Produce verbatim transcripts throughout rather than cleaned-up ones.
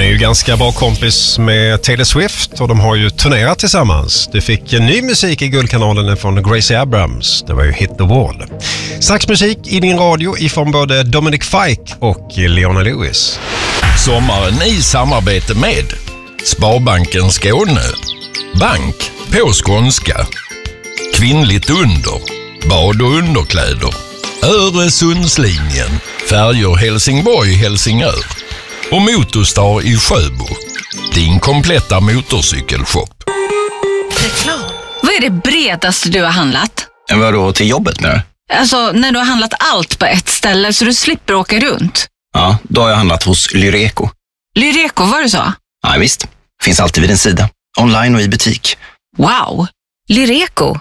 är ju ganska bra kompis med Taylor Swift och de har ju turnerat tillsammans. Du fick ny musik i Guldkanalen från Gracie Abrams. Det var ju Hit the Wall. Strax musik i din radio ifrån både Dominic Fike och Leona Lewis. Sommaren i samarbete med Sparbanken Skåne. Bank på skånska. Kvinnligt under. Bad- och underkläder. Öresundslinjen. Färjor Helsingborg-Helsingör. Och Motorstar i Sjöbo. Din kompletta motorcykelshop. Reklam. Vad är det bredaste du har handlat? Vadå, till jobbet nu? Alltså, när du har handlat allt på ett ställe så du slipper åka runt. Ja, då har jag handlat hos Lyreco. Lyreco, var det så? Ja, visst. Finns alltid vid en sida. Online och i butik. Wow! Lyreco.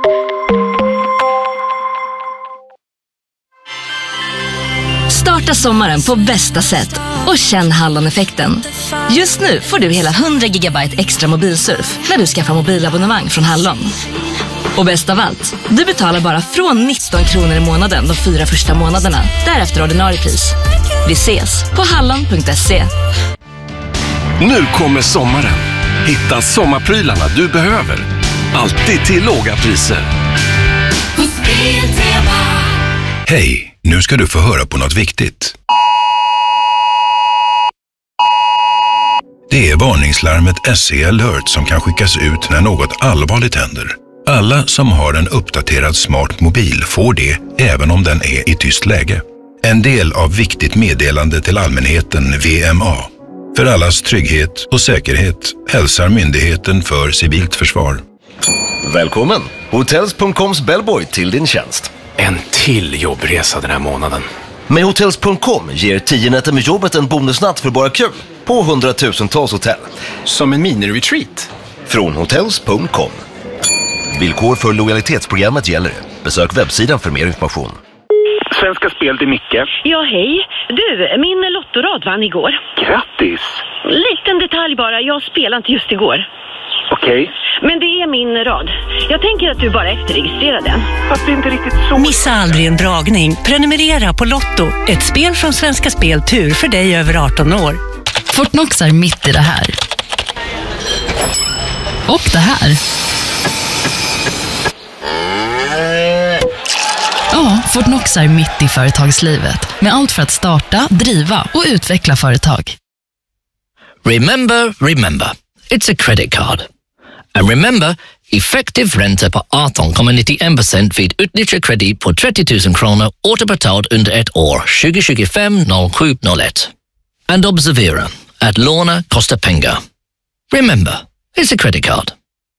Starta sommaren på bästa sätt och känn Hallon-effekten. Just nu får du hela hundra gigabyte extra mobilsurf när du skaffar mobilabonnemang från Hallon. Och bäst av allt, du betalar bara från nitton kronor i månaden de fyra första månaderna. Därefter ordinarie pris. Vi ses på hallon punkt se. Nu kommer sommaren. Hitta sommarprylarna du behöver. Alltid till låga priser. Hej, nu ska du få höra på något viktigt. Det är varningslarmet S E Alert som kan skickas ut när något allvarligt händer. Alla som har en uppdaterad smart mobil får det även om den är i tyst läge. En del av viktigt meddelande till allmänheten V M A. För allas trygghet och säkerhet hälsar Myndigheten för civilt försvar. Välkommen! Hotels punkt coms bellboy till din tjänst. En till jobbresa den här månaden. Med Hotels punkt com ger tio nätter med jobbet en bonusnatt för bara kul på hundratusentals hotell. Som en mini-retreat. Från Hotels punkt com. Villkor för lojalitetsprogrammet gäller. Besök webbsidan för mer information. Svenska Spel, det är Micke. Ja, hej. Du, min lottorad vann igår. Grattis! Liten detalj bara, jag spelade inte just igår. Okej. Okay. Men det är min rad. Jag tänker att du bara efterregistrerar den. Fast det är inte riktigt så. Missa aldrig en dragning. Prenumerera på Lotto. Ett spel från Svenska Spel Tur för dig över arton år. Fortnox är mitt i det här. Och det här. Ja, Fortnox är mitt i företagslivet. Med allt för att starta, driva och utveckla företag. Remember, remember. It's a credit card. And remember, effektiv ränta på arton komma nittioen procent vid utnyttjad kredit på trettio tusen kronor återbetalt under ett år tjugo tjugofem noll sju noll ett. And observera att låna kostar pengar. Remember, it's a credit card.